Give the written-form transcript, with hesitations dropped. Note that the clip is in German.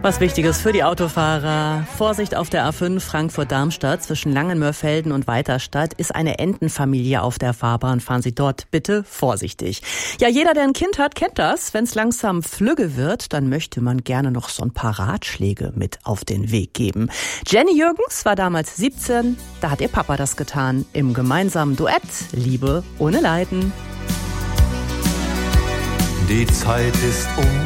Was Wichtiges für die Autofahrer. Vorsicht auf der A5 Frankfurt-Darmstadt zwischen Langenmörfelden und Weiterstadt ist eine Entenfamilie auf der Fahrbahn. Fahren Sie dort bitte vorsichtig. Ja, jeder, der ein Kind hat, kennt das. Wenn es langsam flügge wird, dann möchte man gerne noch so ein paar Ratschläge mit auf den Weg geben. Jenny Jürgens war damals 17. Da hat ihr Papa das getan. Im gemeinsamen Duett Liebe ohne Leiden. Die Zeit ist